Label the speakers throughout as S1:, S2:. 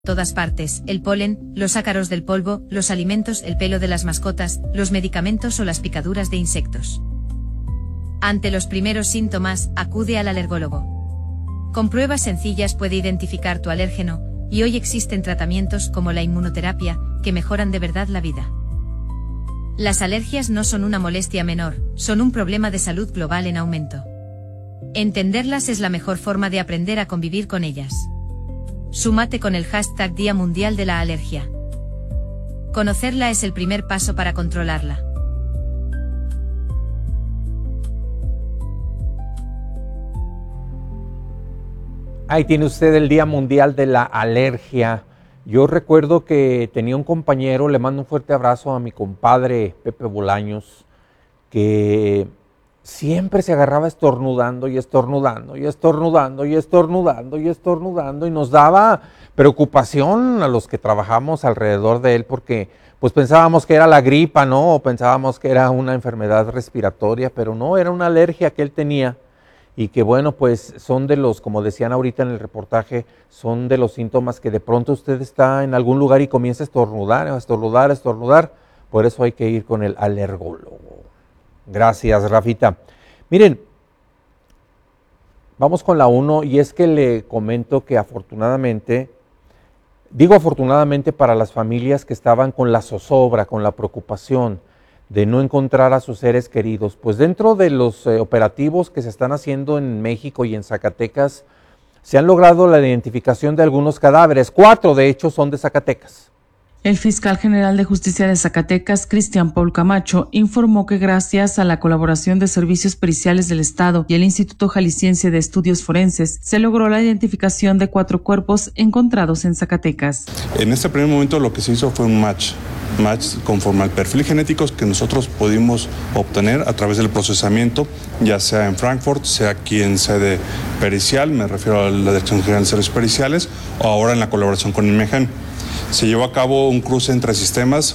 S1: todas partes, el polen, los ácaros del polvo, los alimentos, el pelo de las mascotas, los medicamentos o las picaduras de insectos. Ante los primeros síntomas, acude al alergólogo. Con pruebas sencillas puede identificar tu alérgeno, y hoy existen tratamientos como la inmunoterapia, que mejoran de verdad la vida. Las alergias no son una molestia menor, son un problema de salud global en aumento. Entenderlas es la mejor forma de aprender a convivir con ellas. Súmate con el hashtag Día Mundial de la Alergia. Conocerla es el primer paso para controlarla.
S2: Ahí tiene usted el Día Mundial de la Alergia. Yo recuerdo que tenía un compañero, le mando un fuerte abrazo a mi compadre Pepe Bolaños, que siempre se agarraba estornudando y estornudando y estornudando y estornudando y estornudando, y nos daba preocupación a los que trabajamos alrededor de él, porque pues pensábamos que era la gripa, ¿no? O pensábamos que era una enfermedad respiratoria, pero no, era una alergia que él tenía, y que bueno, pues son de los, como decían ahorita en el reportaje, son de los síntomas que de pronto usted está en algún lugar y comienza a estornudar, a estornudar, a estornudar. Por eso hay que ir con el alergólogo. Gracias, Rafita. Miren, vamos con la 1, y es que le comento que afortunadamente, digo afortunadamente para las familias que estaban con la zozobra, con la preocupación de no encontrar a sus seres queridos, pues dentro de los operativos que se están haciendo en México y en Zacatecas, se han logrado la identificación de algunos cadáveres. 4 de hecho son de Zacatecas.
S3: El fiscal general de justicia de Zacatecas, Cristian Paul Camacho, informó que gracias a la colaboración de servicios periciales del Estado y el Instituto Jalisciense de Estudios Forenses, se logró la identificación de 4 cuerpos encontrados en Zacatecas.
S4: En este primer momento lo que se hizo fue un match conforme al perfil genético que nosotros pudimos obtener a través del procesamiento, ya sea en Frankfurt, sea aquí en sede pericial, me refiero a la Dirección General de Servicios Periciales, o ahora en la colaboración con INMEGEN. Se llevó a cabo un cruce entre sistemas.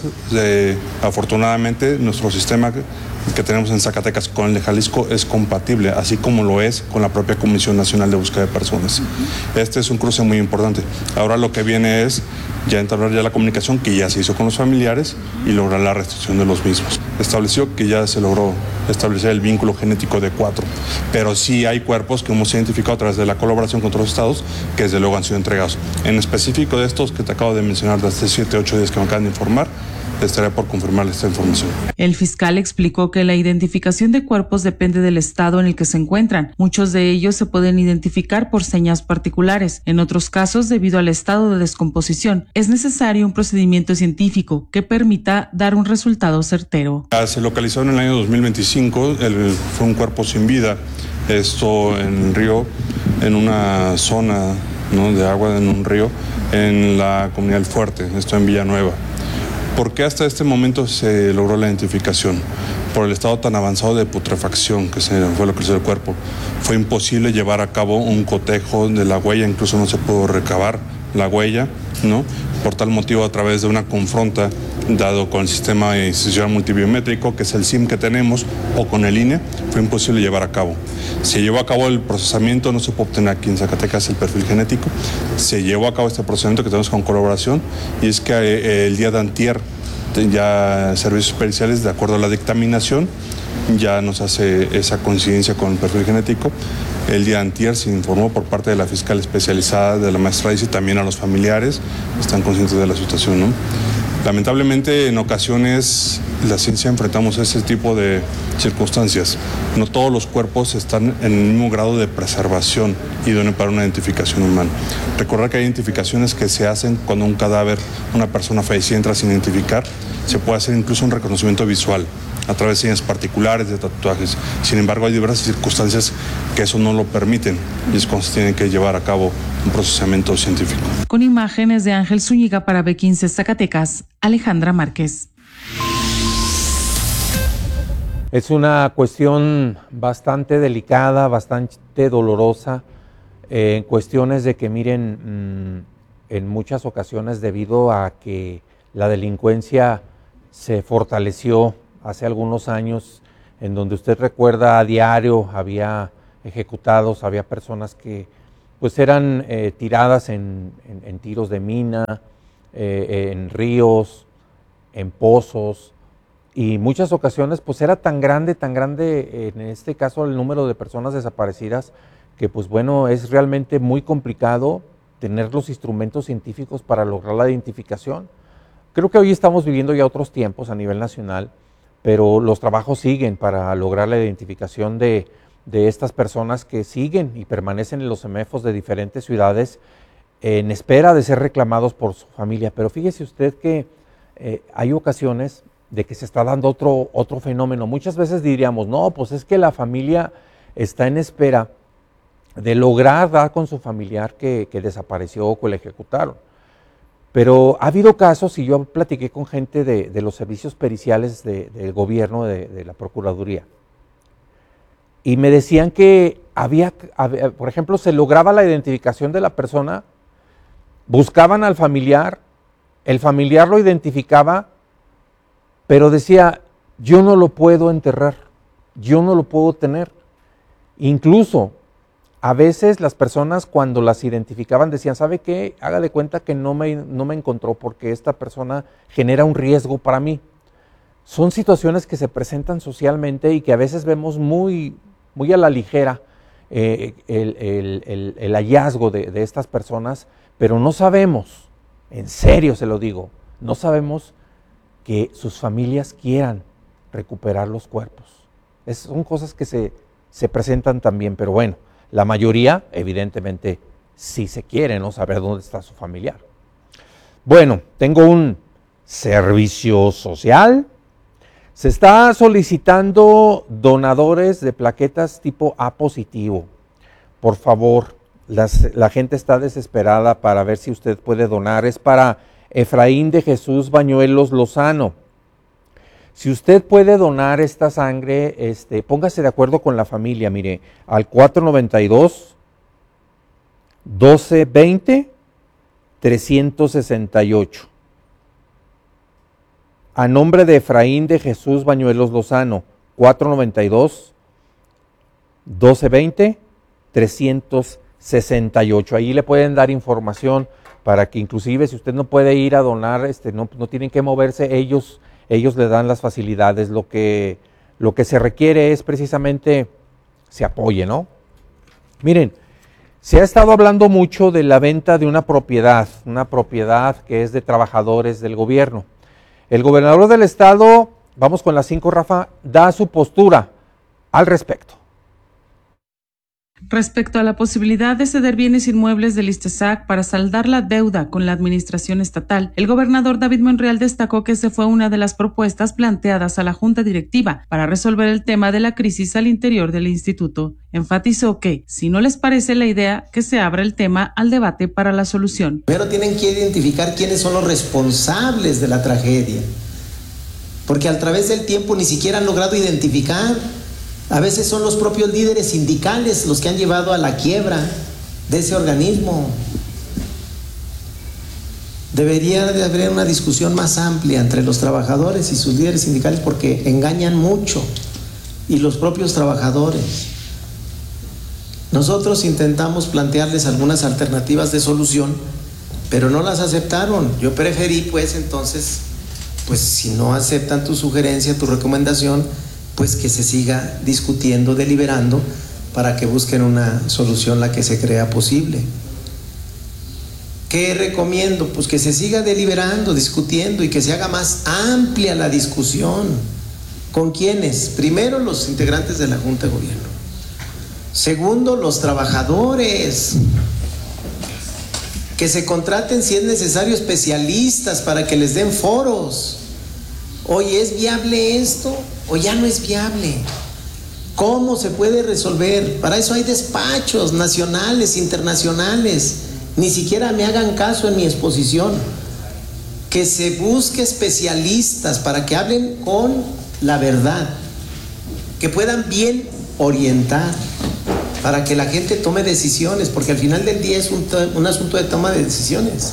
S4: Afortunadamente, nuestro sistema que tenemos en Zacatecas con el de Jalisco es compatible, así como lo es con la propia Comisión Nacional de Búsqueda de Personas. Este es un cruce muy importante. Ahora lo que viene es ya entablar ya la comunicación que ya se hizo con los familiares y lograr la restricción de los mismos. Estableció que ya se logró establecer el vínculo genético de 4, pero sí hay cuerpos que hemos identificado a través de la colaboración con otros estados que desde luego han sido entregados. En específico de estos que te acabo de mencionar, de estos 7, 8 días que me acaban de informar, estaré por confirmar esta información.
S3: El fiscal explicó que la identificación de cuerpos depende del estado en el que se encuentran. Muchos de ellos se pueden identificar por señas particulares. En otros casos, debido al estado de descomposición, es necesario un procedimiento científico que permita dar un resultado certero.
S4: Se localizó en el año 2025, fue un cuerpo sin vida, esto en río, en una zona, ¿no?, de agua en un río, en la comunidad del Fuerte, esto en Villanueva. ¿Por qué hasta este momento se logró la identificación? Por el estado tan avanzado de putrefacción que fue lo que hizo el cuerpo. Fue imposible llevar a cabo un cotejo de la huella, incluso no se pudo recabar la huella, ¿no? Por tal motivo, a través de una confronta, dado con el sistema institucional multibiométrico, que es el SIM que tenemos, o con el INE, fue imposible llevar a cabo. Se llevó a cabo el procesamiento, no se puede obtener aquí en Zacatecas el perfil genético, se llevó a cabo este procesamiento que tenemos con colaboración, y es que el día de antier, ya servicios periciales, de acuerdo a la dictaminación, ya nos hace esa coincidencia con el perfil genético. El día antier se informó por parte de la fiscal especializada de la maestra y también a los familiares, están conscientes de la situación, ¿no? Lamentablemente, en ocasiones, la ciencia enfrentamos ese tipo de circunstancias. No todos los cuerpos están en el mismo grado de preservación idóneo para una identificación humana. Recordar que hay identificaciones que se hacen cuando un cadáver, una persona fallecida entra sin identificar, se puede hacer incluso un reconocimiento visual a través de señas particulares, de tatuajes. Sin embargo, hay diversas circunstancias que eso no lo permiten y es cuando se tiene que llevar a cabo un procesamiento científico.
S3: Con imágenes de Ángel Zúñiga para B15 Zacatecas, Alejandra Márquez.
S2: Es una cuestión bastante delicada, bastante dolorosa, en cuestiones de que, miren, en muchas ocasiones debido a que la delincuencia se fortaleció hace algunos años, en donde usted recuerda a diario había ejecutados, había personas que pues eran tiradas en tiros de mina, en ríos, en pozos, y muchas ocasiones pues era tan grande, en este caso el número de personas desaparecidas, que pues bueno, es realmente muy complicado tener los instrumentos científicos para lograr la identificación. Creo que hoy estamos viviendo ya otros tiempos a nivel nacional, pero los trabajos siguen para lograr la identificación de estas personas que siguen y permanecen en los CEMEFOS de diferentes ciudades en espera de ser reclamados por su familia. Pero fíjese usted que hay ocasiones de que se está dando otro fenómeno. Muchas veces diríamos, no, pues es que la familia está en espera de lograr dar con su familiar que desapareció o que le ejecutaron. Pero ha habido casos, y yo platiqué con gente de los servicios periciales del gobierno, de la Procuraduría, y me decían que había, por ejemplo, se lograba la identificación de la persona, buscaban al familiar, el familiar lo identificaba, pero decía, yo no lo puedo enterrar, yo no lo puedo tener. Incluso, a veces las personas cuando las identificaban decían, ¿sabe qué? Haga de cuenta que no me encontró porque esta persona genera un riesgo para mí. Son situaciones que se presentan socialmente y que a veces vemos muy a la ligera el hallazgo de estas personas, pero no sabemos, en serio se lo digo, no sabemos que sus familias quieran recuperar los cuerpos. Son cosas que se presentan también, pero bueno, la mayoría, evidentemente, sí se quiere, ¿no? Saber dónde está su familiar. Bueno, tengo un servicio social. Se está solicitando donadores de plaquetas tipo A positivo. Por favor, la gente está desesperada para ver si usted puede donar. Es para Efraín de Jesús Bañuelos Lozano. Si usted puede donar esta sangre, póngase de acuerdo con la familia, mire, al 492-1220-368. A nombre de Efraín de Jesús Bañuelos Lozano, 492-1220-368. Ahí le pueden dar información para que inclusive si usted no puede ir a donar, no tienen que moverse, ellos le dan las facilidades. Lo que se requiere es precisamente se apoye, ¿no? Miren, se ha estado hablando mucho de la venta de una propiedad que es de trabajadores del gobierno. El gobernador del estado, vamos con las 5, Rafa, da su postura al respecto.
S3: Respecto a la posibilidad de ceder bienes inmuebles del ISTESAC para saldar la deuda con la administración estatal, el gobernador David Monreal destacó que esa fue una de las propuestas planteadas a la Junta Directiva para resolver el tema de la crisis al interior del instituto. Enfatizó que, si no les parece la idea, que se abra el tema al debate para la solución.
S5: Primero tienen que identificar quiénes son los responsables de la tragedia, porque a través del tiempo ni siquiera han logrado identificar. A veces son los propios líderes sindicales los que han llevado a la quiebra de ese organismo. Debería de haber una discusión más amplia entre los trabajadores y sus líderes sindicales, porque engañan mucho, y los propios trabajadores. Nosotros intentamos plantearles algunas alternativas de solución, pero no las aceptaron. Yo preferí, pues entonces, si no aceptan tu sugerencia, tu recomendación, pues que se siga discutiendo, deliberando, para que busquen una solución la que se crea posible. ¿Qué recomiendo? Pues que se siga deliberando, discutiendo, y que se haga más amplia la discusión. ¿Con quiénes? Primero, los integrantes de la Junta de Gobierno. Segundo, los trabajadores. Que se contraten, si es necesario, especialistas para que les den foros. Oye, ¿es viable esto o ya no es viable? ¿Cómo se puede resolver? Para eso hay despachos nacionales, internacionales. Ni siquiera me hagan caso en mi exposición. Que se busque especialistas para que hablen con la verdad, que puedan bien orientar, para que la gente tome decisiones, porque al final del día es un asunto de toma de decisiones.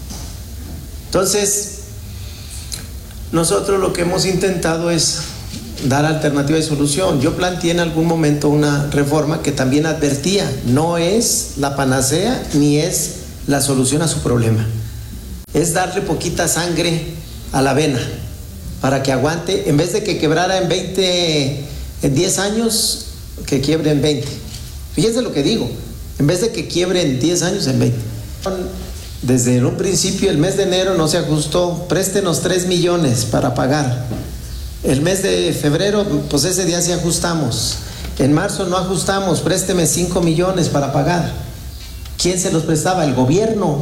S5: Entonces, nosotros lo que hemos intentado es dar alternativa y solución. Yo planteé en algún momento una reforma que también advertía, no es la panacea ni es la solución a su problema. Es darle poquita sangre a la vena para que aguante, en vez de que quebrara en 10 años, que quiebre en 20. Fíjense lo que digo, en vez de que quiebre en 10 años, en 20. Desde un principio, el mes de enero no se ajustó, préstenos 3 millones para pagar. El mes de febrero, pues ese día sí ajustamos. En marzo no ajustamos, présteme 5 millones para pagar. ¿Quién se los prestaba? El gobierno.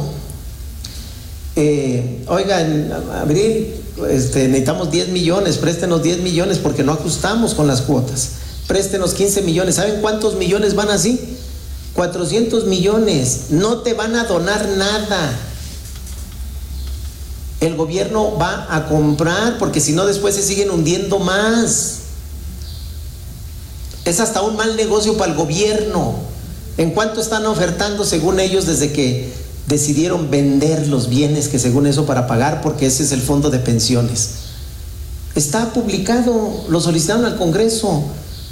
S5: Oiga, en abril necesitamos 10 millones, préstenos 10 millones porque no ajustamos con las cuotas. Préstenos 15 millones. ¿Saben cuántos millones van así? 400 millones. No te van a donar nada. El gobierno va a comprar porque si no después se siguen hundiendo más. Es hasta un mal negocio para el gobierno. ¿En cuánto están ofertando según ellos desde que decidieron vender los bienes que según eso para pagar? Porque ese es el fondo de pensiones. Está publicado, lo solicitaron al Congreso.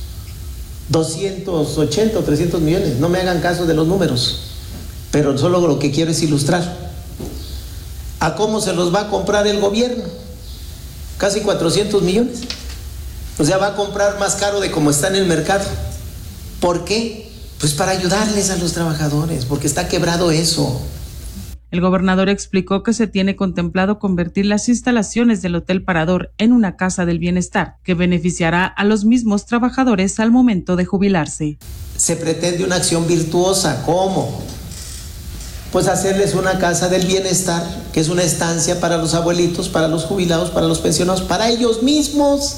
S5: 280 o 300 millones. No me hagan caso de los números, pero solo lo que quiero es ilustrar. ¿A cómo se los va a comprar el gobierno? Casi 400 millones. O sea, va a comprar más caro de como está en el mercado. ¿Por qué? Pues para ayudarles a los trabajadores, porque está quebrado eso.
S3: El gobernador explicó que se tiene contemplado convertir las instalaciones del Hotel Parador en una casa del bienestar, que beneficiará a los mismos trabajadores al momento de jubilarse.
S5: Se pretende una acción virtuosa. ¿Cómo? Pues hacerles una casa del bienestar, que es una estancia para los abuelitos, para los jubilados, para los pensionados, para ellos mismos,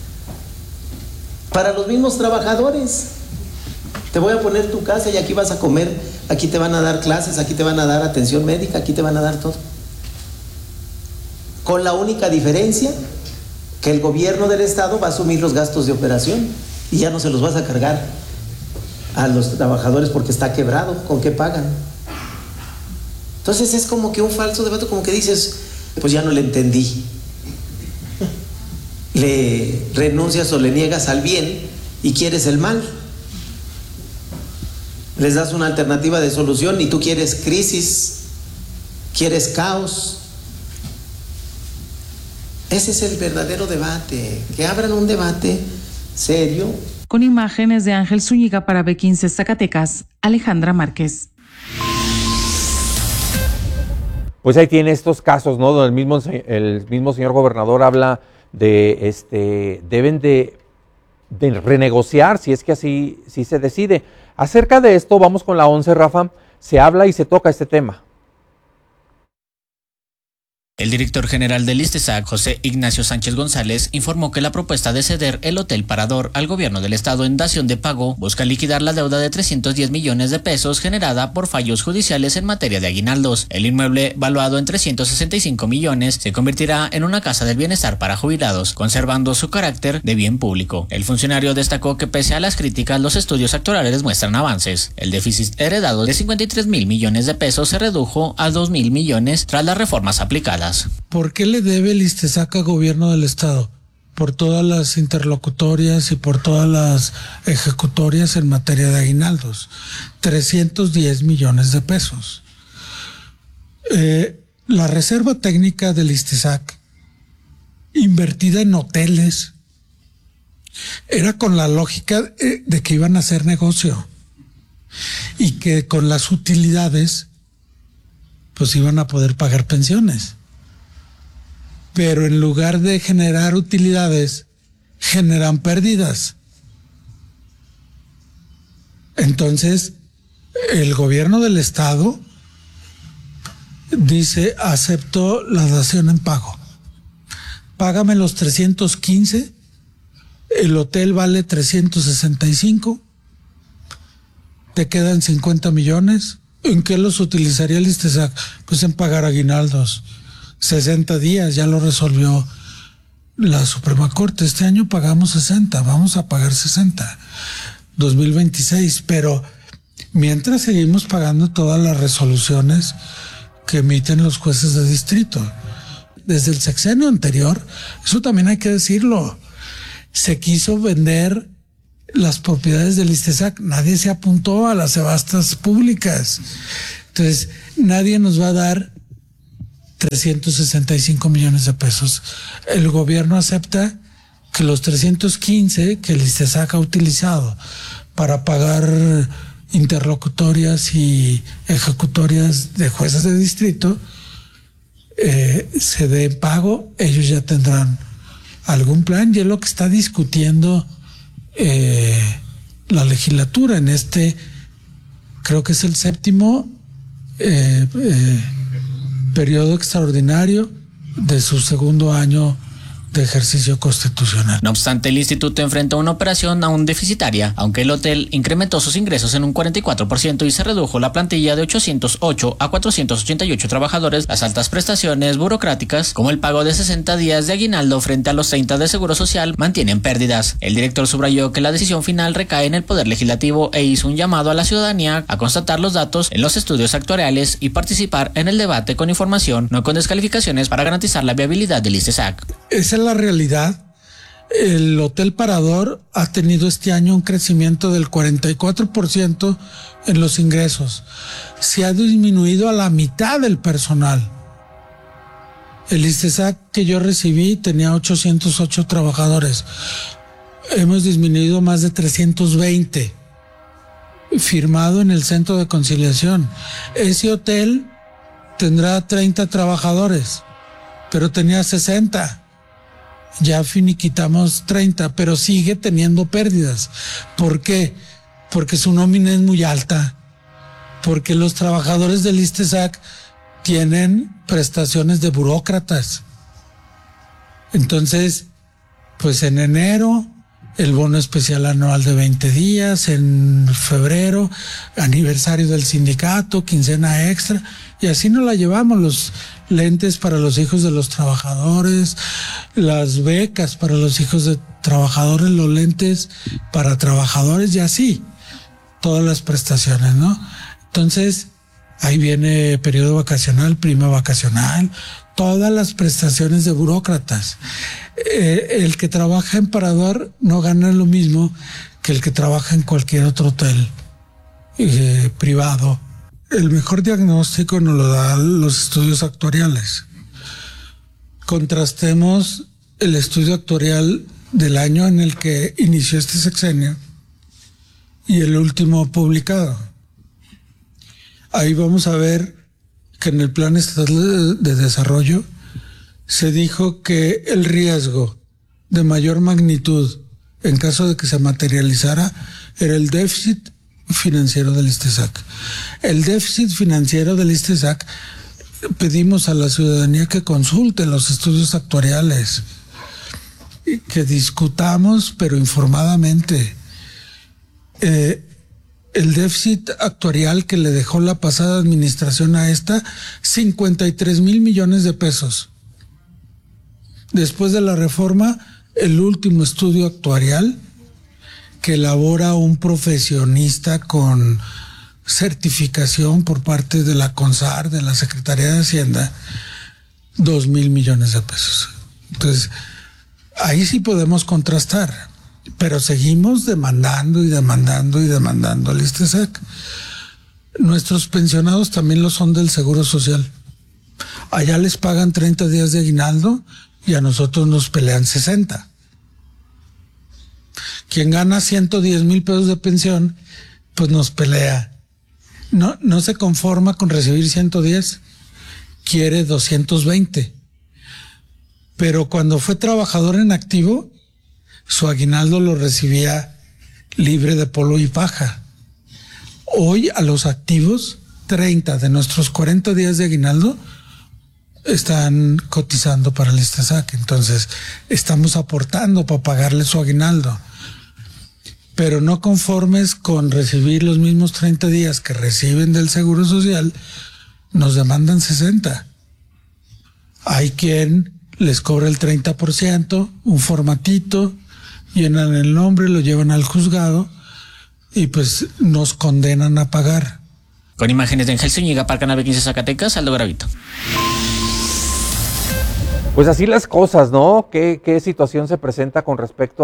S5: para los mismos trabajadores. Te voy a poner tu casa y aquí vas a comer, aquí te van a dar clases, aquí te van a dar atención médica, aquí te van a dar todo. Con la única diferencia que el gobierno del estado va a asumir los gastos de operación y ya no se los vas a cargar a los trabajadores porque está quebrado. ¿Con qué pagan? Entonces es como que un falso debate, como que dices, pues ya no le entendí. Le renuncias o le niegas al bien y quieres el mal. Les das una alternativa de solución y tú quieres crisis, quieres caos. Ese es el verdadero debate, que abran un debate serio.
S3: Con imágenes de Ángel Zúñiga para B15 Zacatecas, Alejandra Márquez.
S2: Pues ahí tiene estos casos, ¿no? Donde el mismo señor gobernador habla de deben de renegociar si es que así se decide. Acerca de esto, vamos con la 11, Rafa, se habla y se toca este tema.
S6: El director general del ISTESAC, José Ignacio Sánchez González, informó que la propuesta de ceder el Hotel Parador al gobierno del estado en dación de pago busca liquidar la deuda de 310 millones de pesos generada por fallos judiciales en materia de aguinaldos. El inmueble, valuado en 365 millones, se convertirá en una casa del bienestar para jubilados, conservando su carácter de bien público. El funcionario destacó que pese a las críticas, los estudios actuariales muestran avances. El déficit heredado de 53 mil millones de pesos se redujo a 2 mil millones tras las reformas aplicadas.
S7: ¿Por qué le debe el ISTESAC al gobierno del estado? Por todas las interlocutorias y por todas las ejecutorias en materia de aguinaldos. 310 millones de pesos. La reserva técnica del ISTESAC, invertida en hoteles, era con la lógica de que iban a hacer negocio y que con las utilidades pues iban a poder pagar pensiones. Pero en lugar de generar utilidades, generan pérdidas. Entonces, el gobierno del estado dice, acepto la dación en pago. Págame los 315, el hotel vale 365, te quedan 50 millones. ¿En qué los utilizaría el ISTESAC? Pues en pagar aguinaldos. 60 días, ya lo resolvió la Suprema Corte. Este año pagamos 60, vamos a pagar 60, 2026, pero mientras seguimos pagando todas las resoluciones que emiten los jueces de distrito. Desde el sexenio anterior, eso también hay que decirlo, se quiso vender las propiedades del ISTESAC. Nadie se apuntó a las subastas públicas. Entonces, nadie nos va a dar 365 millones de pesos. El gobierno acepta que los 315 que el ISTESAC ha utilizado para pagar interlocutorias y ejecutorias de jueces de distrito se dé pago. Ellos ya tendrán algún plan, y es lo que está discutiendo la legislatura en creo que es el 7º periodo extraordinario de su 2º año de ejercicio constitucional.
S6: No obstante, el instituto enfrenta una operación aún deficitaria, aunque el hotel incrementó sus ingresos en un 44% y se redujo la plantilla de 808 a 488 trabajadores. Las altas prestaciones burocráticas, como el pago de 60 días de aguinaldo frente a los 30 de seguro social, mantienen pérdidas. El director subrayó que la decisión final recae en el Poder Legislativo e hizo un llamado a la ciudadanía a constatar los datos en los estudios actuariales y participar en el debate con información, no con descalificaciones, para garantizar la viabilidad del ISTESAC.
S7: Esa es la realidad. El Hotel Parador ha tenido este año un crecimiento del 44% en los ingresos. Se ha disminuido a la mitad del personal. El ISTESAC que yo recibí tenía 808 trabajadores. Hemos disminuido más de 320. Firmado en el Centro de Conciliación. Ese hotel tendrá 30 trabajadores, pero tenía 60. Ya finiquitamos 30, pero sigue teniendo pérdidas. ¿Por qué? Porque su nómina es muy alta. Porque los trabajadores del ISTESAC tienen prestaciones de burócratas. Entonces, pues en enero, el bono especial anual de 20 días, en febrero, aniversario del sindicato, quincena extra, y así nos la llevamos. Los lentes para los hijos de los trabajadores, las becas para los hijos de trabajadores, los lentes para trabajadores, y así, todas las prestaciones, ¿no? Entonces, ahí viene periodo vacacional, prima vacacional, todas las prestaciones de burócratas. El que trabaja en Parador no gana lo mismo que el que trabaja en cualquier otro hotel privado. El mejor diagnóstico nos lo dan los estudios actuariales. Contrastemos el estudio actuarial del año en el que inició este sexenio y el último publicado. Ahí vamos a ver que en el Plan Estatal de Desarrollo se dijo que el riesgo de mayor magnitud en caso de que se materializara era el déficit financiero del ISTESAC. El déficit financiero del ISTESAC, pedimos a la ciudadanía que consulte los estudios actuariales, que discutamos, pero informadamente. El déficit actuarial que le dejó la pasada administración a esta, 53,000 millones de pesos. Después de la reforma, el último estudio actuarial que elabora un profesionista con certificación por parte de la CONSAR, de la Secretaría de Hacienda, 2,000 millones de pesos. Entonces, ahí sí podemos contrastar, pero seguimos demandando y demandando y demandando al ISTESAC. Nuestros pensionados también lo son del Seguro Social. Allá les pagan 30 días de aguinaldo y a nosotros nos pelean 60. Quien gana 110,000 pesos de pensión, pues nos pelea. No se conforma con recibir 110, quiere 220. Pero cuando fue trabajador en activo, su aguinaldo lo recibía libre de polvo y paja. Hoy a los activos, 30 de nuestros 40 días de aguinaldo están cotizando para el ISTESAC. Entonces, estamos aportando para pagarle su aguinaldo. Pero no conformes con recibir los mismos 30 días que reciben del Seguro Social, nos demandan 60. Hay quien les cobra el 30%, un formatito, llenan el nombre, lo llevan al juzgado y pues nos condenan a pagar.
S6: Con imágenes de Ángel Zúñiga, para Canal 15 Zacatecas, Aldo Gravito.
S2: Pues así las cosas, ¿no? ¿Qué situación se presenta con respecto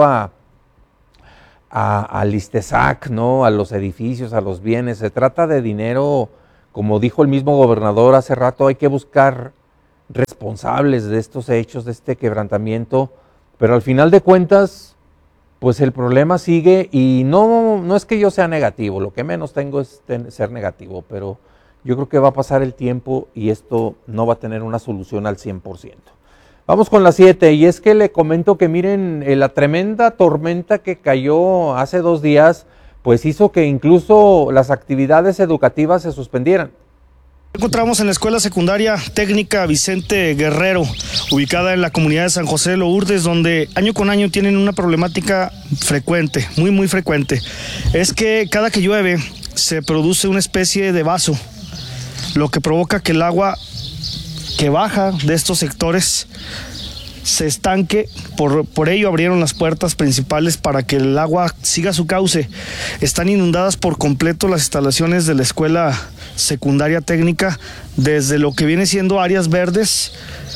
S2: al ISTESAC, ¿no? A los edificios, a los bienes? Se trata de dinero, como dijo el mismo gobernador hace rato, hay que buscar responsables de estos hechos, de este quebrantamiento, pero al final de cuentas, pues el problema sigue y no es que yo sea negativo, lo que menos tengo es ser negativo, pero yo creo que va a pasar el tiempo y esto no va a tener una solución al 100%. Vamos con las 7, y es que le comento que miren, la tremenda tormenta que cayó hace 2 días, pues hizo que incluso las actividades educativas se suspendieran.
S8: Encontramos en la Escuela Secundaria Técnica Vicente Guerrero, ubicada en la comunidad de San José de Lourdes, donde año con año tienen una problemática frecuente, muy frecuente. Es que cada que llueve se produce una especie de vaso, lo que provoca que el agua que baja de estos sectores se estanque. Por ello abrieron las puertas principales para que el agua siga su cauce. Están inundadas por completo las instalaciones de la Escuela Secundaria Técnica, desde lo que viene siendo áreas verdes,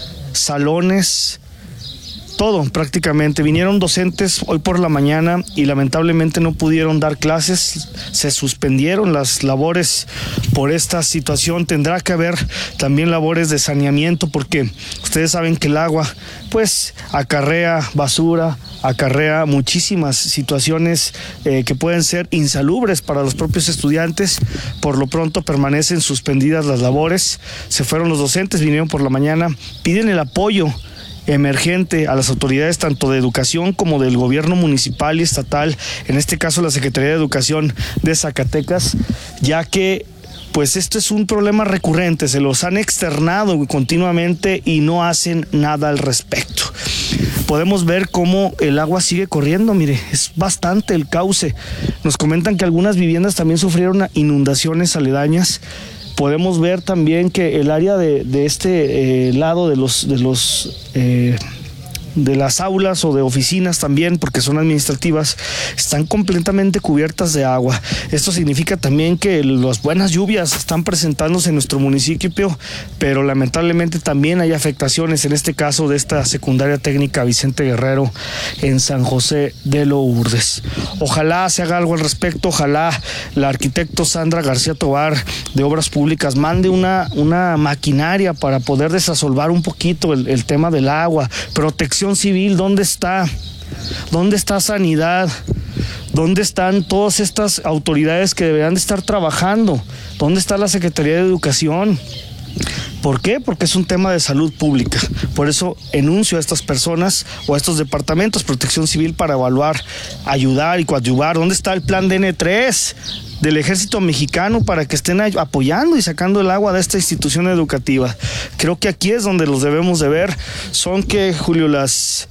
S8: salones, todo prácticamente. Vinieron docentes hoy por la mañana y lamentablemente no pudieron dar clases, se suspendieron las labores por esta situación. Tendrá que haber también labores de saneamiento, porque ustedes saben que el agua pues acarrea basura, acarrea muchísimas situaciones que pueden ser insalubres para los propios estudiantes. Por lo pronto permanecen suspendidas las labores. Se fueron los docentes, vinieron por la mañana, piden el apoyo emergente a las autoridades tanto de educación como del gobierno municipal y estatal, en este caso la Secretaría de Educación de Zacatecas, ya que pues esto es un problema recurrente, se los han externado continuamente y no hacen nada al respecto. Podemos ver cómo el agua sigue corriendo, mire, es bastante el cauce. Nos comentan que algunas viviendas también sufrieron inundaciones aledañas. Podemos ver también que el área de este lado de las aulas o de oficinas también, porque son administrativas, están completamente cubiertas de agua. Esto significa también que las buenas lluvias están presentándose en nuestro municipio, pero lamentablemente también hay afectaciones, en este caso de esta Secundaria Técnica Vicente Guerrero en San José de Lourdes. Ojalá se haga algo al respecto, ojalá la arquitecto Sandra García Tobar de Obras Públicas mande una maquinaria para poder desasolvar un poquito el tema del agua. Protección Civil, ¿dónde está? ¿Dónde está Sanidad? ¿Dónde están todas estas autoridades que deberían de estar trabajando? ¿Dónde está la Secretaría de Educación? ¿Por qué? Porque es un tema de salud pública. Por eso enuncio a estas personas o a estos departamentos, Protección Civil, para evaluar, ayudar y coadyuvar. ¿Dónde está el plan DN3 del Ejército Mexicano para que estén apoyando y sacando el agua de esta institución educativa? Creo que aquí es donde los debemos de ver. Son que, Julio, las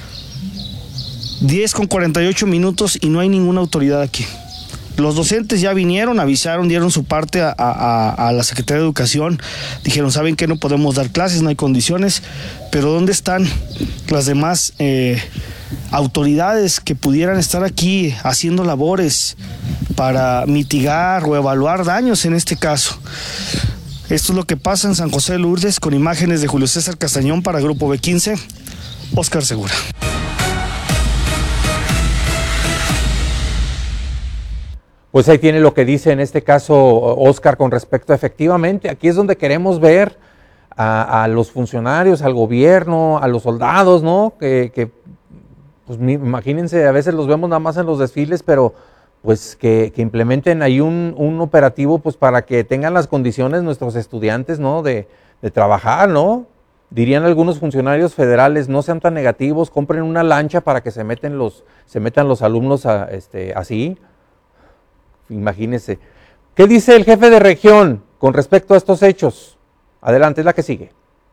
S8: 10:48 y no hay ninguna autoridad aquí. Los docentes ya vinieron, avisaron, dieron su parte a la Secretaría de Educación, dijeron, ¿saben qué? No podemos dar clases, no hay condiciones, pero ¿dónde están las demás autoridades que pudieran estar aquí haciendo labores para mitigar o evaluar daños en este caso? Esto es lo que pasa en San José de Lourdes, con imágenes de Julio César Castañón para Grupo B15, Óscar Segura.
S2: Pues ahí tiene lo que dice en este caso Óscar con respecto a, efectivamente, aquí es donde queremos ver a los funcionarios, al gobierno, a los soldados, ¿no? Que pues imagínense, a veces los vemos nada más en los desfiles, pero pues que implementen ahí un operativo pues para que tengan las condiciones nuestros estudiantes, ¿no? De trabajar, ¿no? Dirían algunos funcionarios federales, no sean tan negativos, compren una lancha para que se metan los alumnos así. Imagínense. ¿Qué dice el jefe de región con respecto a estos hechos? Adelante, es la que sigue.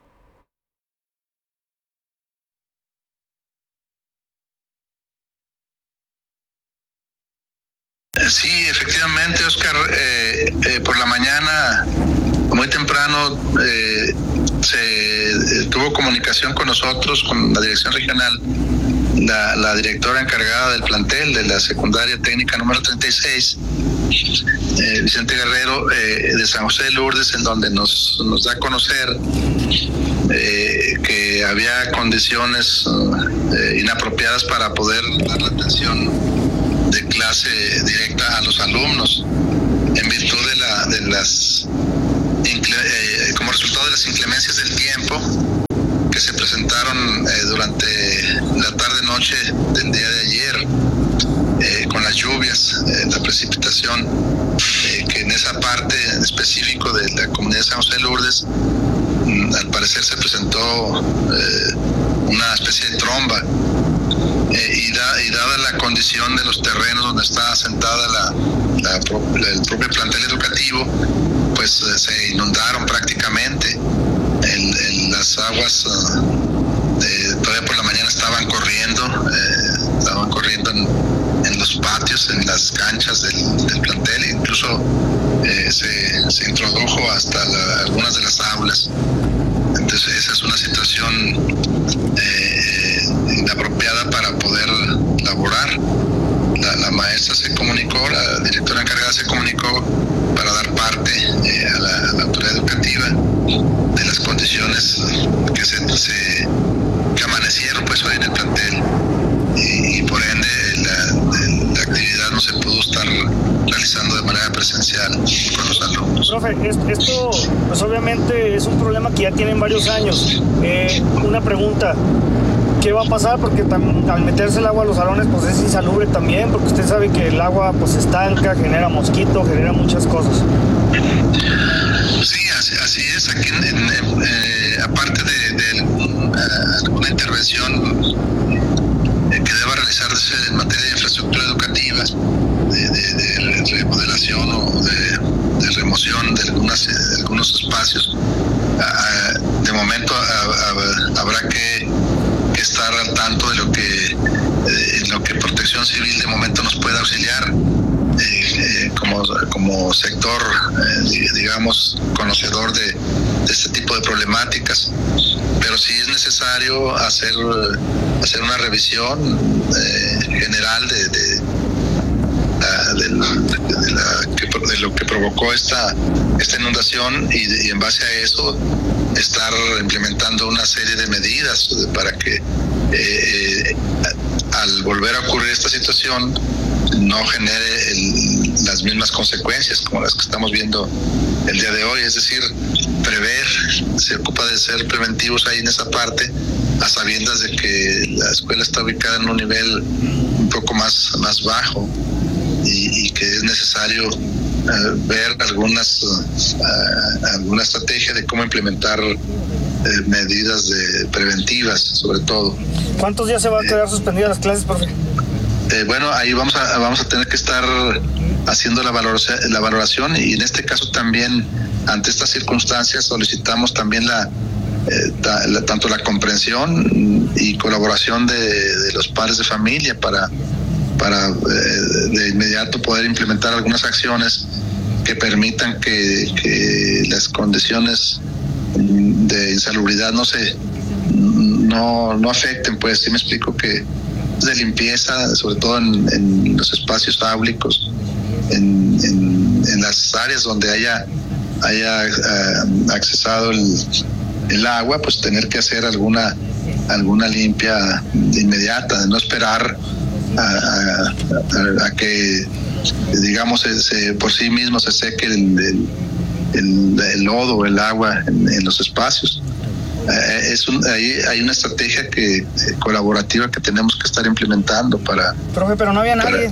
S9: Sí, efectivamente, Óscar, por la mañana, muy temprano, se tuvo comunicación con nosotros, con la dirección regional, la directora encargada del plantel de la Secundaria Técnica número 36, Vicente Guerrero, de San José de Lourdes, en donde nos da a conocer que había condiciones inapropiadas para poder dar la atención de clase directa a los alumnos en virtud como resultado de las inclemencias del tiempo que se presentaron durante la tarde-noche del día de ayer, con las lluvias, la precipitación, que en esa parte en específico de la comunidad de San José de Lourdes, al parecer se presentó una especie de tromba, y dada la condición de los terrenos donde está asentada el propio plantel educativo, pues se inundaron prácticamente. Las aguas todavía por la mañana estaban corriendo en los patios, en las canchas del plantel, e incluso se introdujo hasta algunas de las aulas. Entonces esa es una situación inapropiada para poder laborar. La maestra se comunicó, la directora encargada se comunicó para dar parte a la autoridad educativa de las condiciones que amanecieron pues hoy en el plantel, y por ende la actividad no se pudo estar realizando de manera presencial con los alumnos.
S8: Profe, esto pues obviamente es un problema que ya tienen varios años. Una pregunta: ¿qué va a pasar? Porque al meterse el agua a los salones pues es insalubre también, porque usted sabe que el agua pues estanca, genera mosquito, genera muchas cosas.
S9: Sí, así es. Aquí aparte de alguna intervención que deba realizarse en materia de infraestructura educativa, de remodelación o de remoción de algunos espacios, de momento habrá que estar al tanto de lo que Protección Civil de momento nos puede auxiliar, como sector, digamos, conocedor de este tipo de problemáticas. Pero sí es necesario hacer una revisión general de lo que provocó esta inundación, y en base a eso estar implementando una serie de medidas para que al volver a ocurrir esta situación no genere las mismas consecuencias como las que estamos viendo el día de hoy. Es decir, se ocupa de ser preventivos ahí en esa parte, a sabiendas de que la escuela está ubicada en un nivel un poco más bajo, y que es necesario ver alguna estrategia de cómo implementar medidas preventivas, sobre todo.
S8: ¿Cuántos días se van a quedar suspendidas las clases, profe?
S9: Bueno, ahí vamos a tener que estar haciendo la valoración, y en este caso también, ante estas circunstancias, solicitamos también tanto la comprensión y colaboración de los padres de familia para de inmediato poder implementar algunas acciones que permitan que las condiciones de insalubridad no afecten, pues. Sí me explico, que de limpieza, sobre todo en los espacios áulicos, en las áreas donde haya accesado el agua, pues tener que hacer alguna limpia inmediata, de no esperar a que, digamos, por sí mismo se seque el lodo o el agua en los espacios. Hay una estrategia colaborativa que tenemos que estar implementando para...
S8: Profe, pero no había nadie.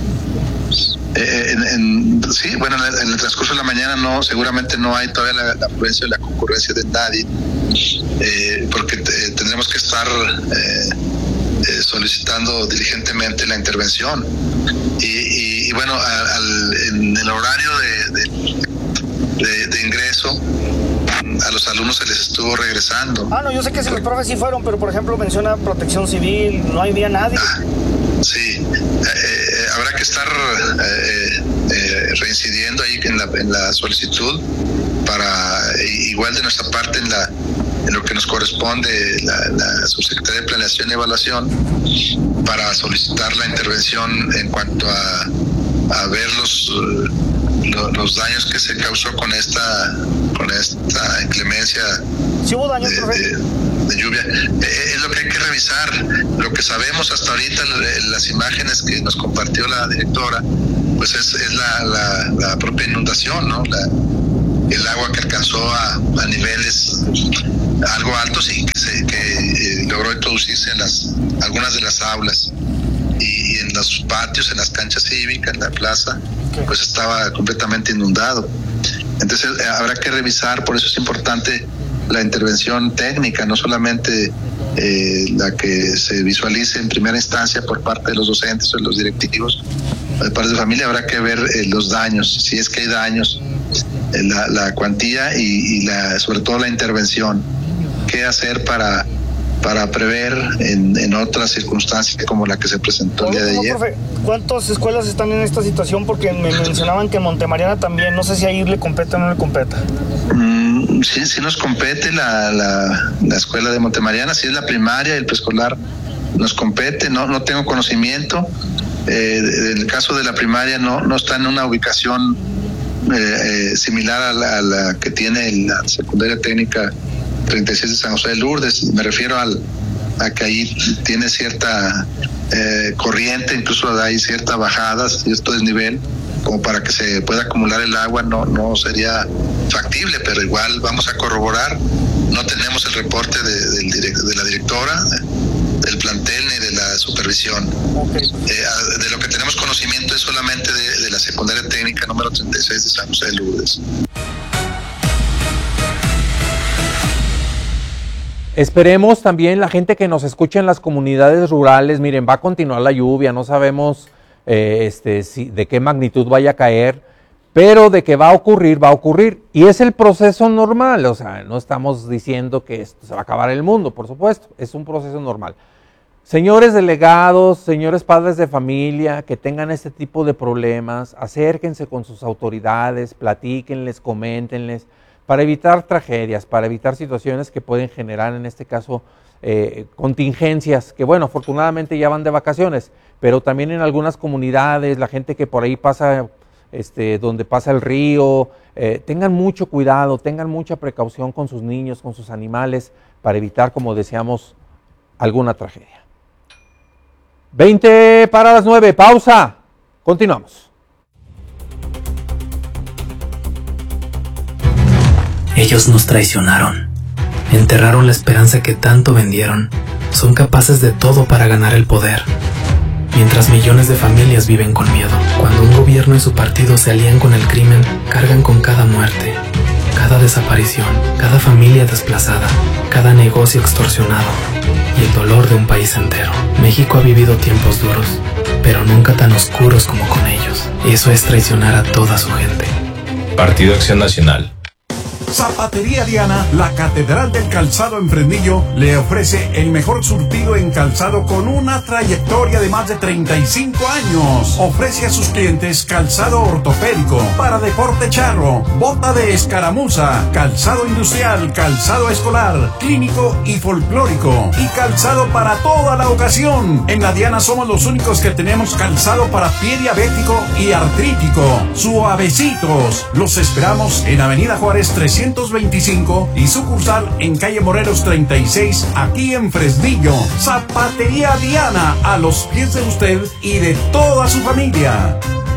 S9: Sí, bueno, en el transcurso de la mañana seguramente no hay todavía la afluencia o la concurrencia de nadie, porque tendremos que estar solicitando diligentemente la intervención, y bueno, en el horario de ingreso a los alumnos se les estuvo regresando.
S8: No, yo sé que si los profes sí fueron, pero por ejemplo menciona Protección Civil, no había nadie.
S9: Sí, habrá que estar reincidiendo ahí en la solicitud, para igual de nuestra parte en lo que nos corresponde la Subsecretaría de Planeación y Evaluación, para solicitar la intervención en cuanto a ver los daños que se causó con esta inclemencia.
S8: ¿Sí hubo daños, profe?
S9: lluvia. Es lo que hay que revisar. Lo que sabemos hasta ahorita, las imágenes que nos compartió la directora, pues es la propia inundación, ¿no? El agua que alcanzó a niveles algo altos y que logró introducirse en algunas de las aulas y en los patios, en las canchas cívicas, en la plaza, pues estaba completamente inundado. Entonces habrá que revisar, por eso es importante la intervención técnica, no solamente la que se visualice en primera instancia por parte de los docentes o de los directivos, de parte de familia. Habrá que ver los daños, si es que hay daños, la cuantía y sobre todo la intervención. ¿Qué hacer para prever en otras circunstancias como la que se presentó el día de ayer?
S8: Profe, ¿cuántas escuelas están en esta situación? Porque me mencionaban que en Montemariana también, no sé si ahí le compete o no le compete.
S9: Sí nos compete la escuela de Montemariana, sí es la primaria, el preescolar nos compete, no tengo conocimiento. En el caso de la primaria no está en una ubicación similar a la que tiene la secundaria técnica 36 de San José de Lourdes. Me refiero a que ahí tiene cierta corriente, incluso hay cierta bajada, cierto desnivel, como para que se pueda acumular el agua. No sería factible, pero igual vamos a corroborar. No tenemos el reporte de la directora, del plantel ni de la supervisión. Okay. De lo que tenemos conocimiento es solamente de la secundaria técnica número 36 de San José de Lourdes.
S2: Esperemos también la gente que nos escucha en las comunidades rurales. Miren, va a continuar la lluvia, no sabemos de qué magnitud vaya a caer, pero de que va a ocurrir, y es el proceso normal. O sea, no estamos diciendo que esto se va a acabar el mundo, por supuesto, es un proceso normal. Señores delegados, señores padres de familia que tengan este tipo de problemas, acérquense con sus autoridades, platíquenles, coméntenles, para evitar tragedias, para evitar situaciones que pueden generar, en este caso, contingencias, que bueno, afortunadamente ya van de vacaciones, pero también en algunas comunidades, la gente que por ahí pasa, donde pasa el río, tengan mucho cuidado, tengan mucha precaución con sus niños, con sus animales, para evitar, como decíamos, alguna tragedia. 20 para las 9, pausa, continuamos.
S10: Ellos nos traicionaron, enterraron la esperanza que tanto vendieron, son capaces de todo para ganar el poder. Mientras millones de familias viven con miedo, cuando un gobierno y su partido se alían con el crimen, cargan con cada muerte, cada desaparición, cada familia desplazada, cada negocio extorsionado y el dolor de un país entero. México ha vivido tiempos duros, pero nunca tan oscuros como con ellos. Eso es traicionar a toda su gente.
S11: Partido Acción Nacional.
S12: Zapatería Diana, la catedral del calzado en Fresnillo, le ofrece el mejor surtido en calzado con una trayectoria de más de 35 años. Ofrece a sus clientes calzado ortopédico, para deporte charro, bota de escaramuza, calzado industrial, calzado escolar, clínico y folclórico, y calzado para toda la ocasión. En la Diana somos los únicos que tenemos calzado para pie diabético y artrítico. Suavecitos. Los esperamos en Avenida Juárez 325 y sucursal en calle Morelos 36, aquí en Fresnillo. Zapatería Diana, a los pies de usted y de toda su familia.